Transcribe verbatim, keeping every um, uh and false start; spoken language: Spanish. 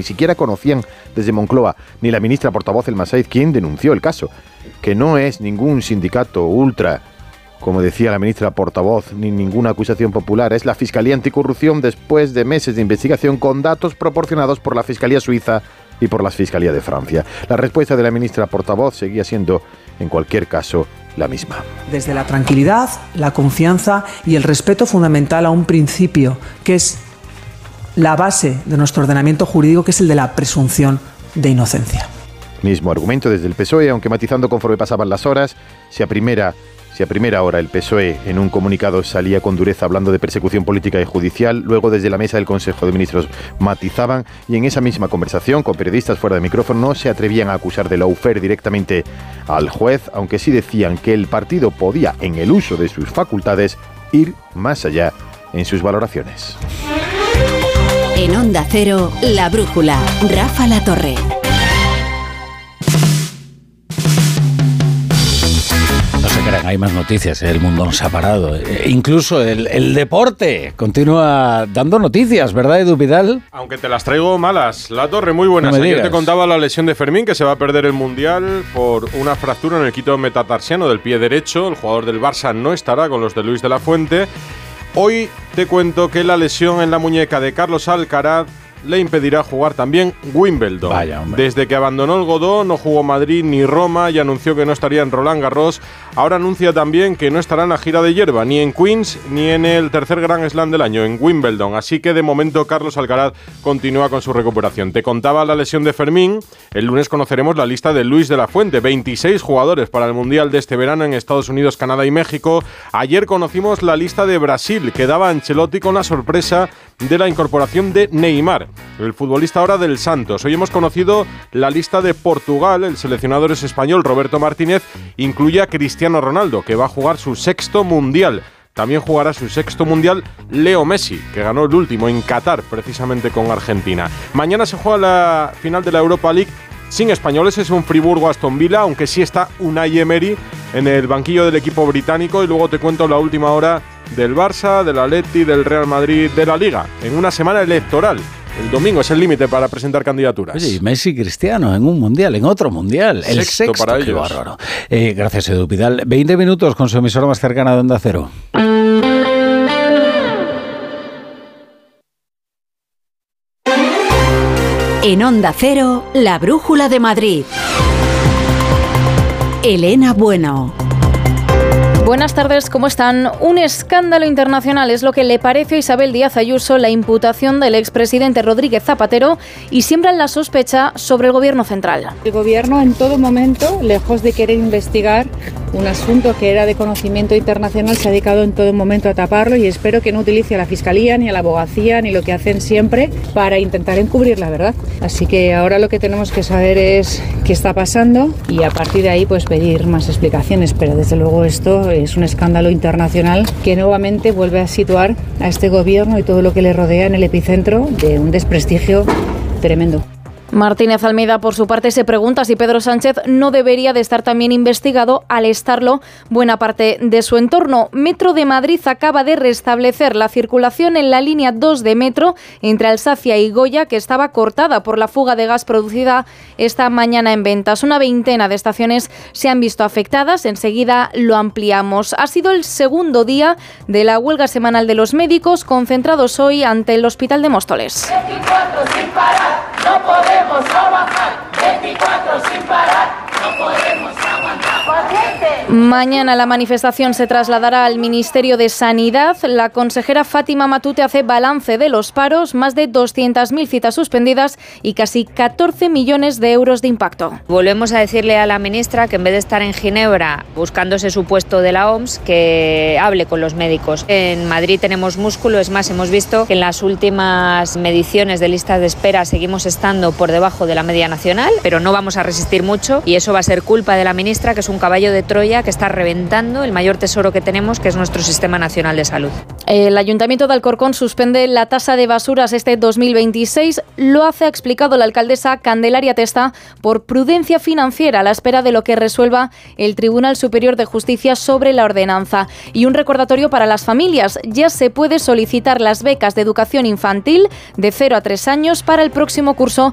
ni siquiera conocían desde Moncloa, ni la ministra portavoz El Massaid, quien denunció el caso, que no es ningún sindicato ultra, como decía la ministra portavoz, ni ninguna acusación popular. Es la Fiscalía Anticorrupción después de meses de investigación con datos proporcionados por la Fiscalía Suiza y por la Fiscalía de Francia. La respuesta de la ministra portavoz seguía siendo, en cualquier caso, la misma. Desde la tranquilidad, la confianza y el respeto fundamental a un principio que es la base de nuestro ordenamiento jurídico, que es el de la presunción de inocencia. Mismo argumento desde el P S O E, aunque matizando conforme pasaban las horas. Si a primera... Si a primera hora el P S O E en un comunicado salía con dureza hablando de persecución política y judicial, luego desde la mesa del Consejo de Ministros matizaban y en esa misma conversación con periodistas fuera de micrófono no se atrevían a acusar de lawfare directamente al juez, aunque sí decían que el partido podía, en el uso de sus facultades, ir más allá en sus valoraciones. En Onda Cero, La Brújula, Rafa La Torre. Hay más noticias, el mundo no se ha parado. E incluso el, el deporte continúa dando noticias, ¿verdad, Edu Vidal? Aunque te las traigo malas. La Torre, muy buenas. No Ayer te contaba la lesión de Fermín, que se va a perder el Mundial por una fractura en el quito metatarsiano del pie derecho. El jugador del Barça no estará con los de Luis de la Fuente. Hoy te cuento que la lesión en la muñeca de Carlos Alcaraz le impedirá jugar también Wimbledon. Vaya, hombre. Desde que abandonó el Godó no jugó Madrid ni Roma y anunció que no estaría en Roland Garros. Ahora anuncia también que no estará en la gira de hierba, ni en Queens ni en el tercer Grand Slam del año, en Wimbledon. Así que de momento Carlos Alcaraz continúa con su recuperación. Te contaba la lesión de Fermín. El lunes conoceremos la lista de Luis de la Fuente. veintiséis jugadores para el Mundial de este verano en Estados Unidos, Canadá y México. Ayer conocimos la lista de Brasil, que daba Ancelotti con la sorpresa de la incorporación de Neymar, el futbolista ahora del Santos. Hoy hemos conocido la lista de Portugal. El seleccionador es español, Roberto Martínez. Incluye a Cristiano Ronaldo, que va a jugar su sexto Mundial. También jugará su sexto Mundial Leo Messi, que ganó el último en Qatar, precisamente con Argentina. Mañana se juega la final de la Europa League sin españoles. Es un Friburgo-Aston Villa, aunque sí está Unai Emery en el banquillo del equipo británico. Y luego te cuento la última hora del Barça, del Atleti, del Real Madrid, de la Liga, en una semana electoral. El domingo es el límite para presentar candidaturas. Oye, y Messi y Cristiano en un mundial, en otro mundial. El Sexto sexto, para qué ellos. bárbaro. Eh, gracias, Edu Vidal. veinte minutos con su emisora más cercana de Onda Cero. En Onda Cero, La Brújula de Madrid. Elena Bueno. Buenas tardes, ¿cómo están? Un escándalo internacional es lo que le parece a Isabel Díaz Ayuso la imputación del expresidente Rodríguez Zapatero y siembran la sospecha sobre el gobierno central. El gobierno en todo momento, lejos de querer investigar un asunto que era de conocimiento internacional, se ha dedicado en todo momento a taparlo y espero que no utilice a la Fiscalía ni a la Abogacía ni lo que hacen siempre para intentar encubrir la verdad. Así que ahora lo que tenemos que saber es qué está pasando y a partir de ahí pues pedir más explicaciones, pero desde luego esto es un escándalo internacional que nuevamente vuelve a situar a este gobierno y todo lo que le rodea en el epicentro de un desprestigio tremendo. Martínez Almeida, por su parte, se pregunta si Pedro Sánchez no debería de estar también investigado, al estarlo buena parte de su entorno. Metro de Madrid acaba de restablecer la circulación en la línea dos de Metro entre Alsacia y Goya, que estaba cortada por la fuga de gas producida esta mañana en Ventas. Una veintena de estaciones se han visto afectadas. Enseguida lo ampliamos. Ha sido el segundo día de la huelga semanal de los médicos, concentrados hoy ante el Hospital de Móstoles. veinticuatro sin parar, no podemos trabajar, veinticuatro sin parar, no podemos aguantar. Mañana la manifestación se trasladará al Ministerio de Sanidad. La consejera Fátima Matute hace balance de los paros, más de doscientas mil citas suspendidas y casi catorce millones de euros de impacto. Volvemos a decirle a la ministra que en vez de estar en Ginebra buscándose su puesto de la O M S, que hable con los médicos. En Madrid tenemos músculo, es más, hemos visto que en las últimas mediciones de listas de espera seguimos estando por debajo de la media nacional, pero no vamos a resistir mucho y eso va a ser culpa de la ministra, que es un caballo de Troya que está reventando el mayor tesoro que tenemos, que es nuestro Sistema Nacional de Salud. El Ayuntamiento de Alcorcón suspende la tasa de basuras este dos mil veintiséis. Lo hace, ha explicado la alcaldesa Candelaria Testa, por prudencia financiera a la espera de lo que resuelva el Tribunal Superior de Justicia sobre la ordenanza. Y un recordatorio para las familias. Ya se puede solicitar las becas de educación infantil de cero a tres años para el próximo curso